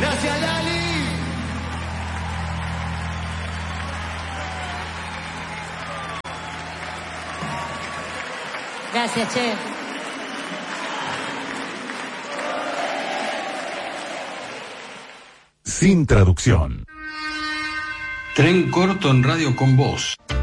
Gracias, Lali. Gracias, Che. Sin traducción. Tren corto en Radio con Voz.